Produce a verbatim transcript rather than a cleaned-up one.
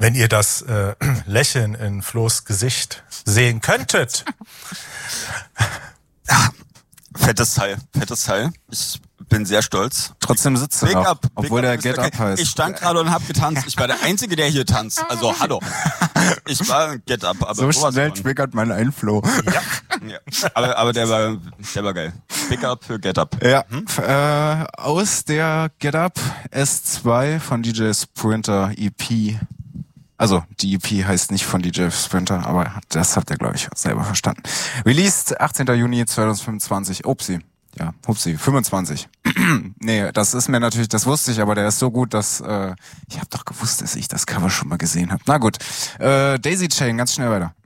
Wenn ihr das äh, Lächeln in Flo's Gesicht sehen könntet. Ja, fettes Teil, fettes Teil. Ich bin sehr stolz. Trotzdem sitzt er noch, up, obwohl der up Get okay. Up heißt. Ich stand gerade und hab getanzt. Ich war der Einzige, der hier tanzt. Also, hallo. Ich war Get Up. Aber so schnell von. triggert mein Einflow. Ja. ja. Aber, aber der war, der war geil. Big Up für Get Up. Ja, hm? äh, aus der Get Up S zwei von D J Sprinter E P. Also, die E P heißt nicht von D J Sprinter, aber das habt ihr, glaube ich, selber verstanden. Released achtzehnter Juni zweitausendfünfundzwanzig. Upsi. Ja, hupsi, fünfundzwanzig. Nee, das ist mir natürlich, das wusste ich, aber der ist so gut, dass, äh, ich habe doch gewusst, dass ich das Cover schon mal gesehen habe. Na gut, äh, Daisy Chain, ganz schnell weiter.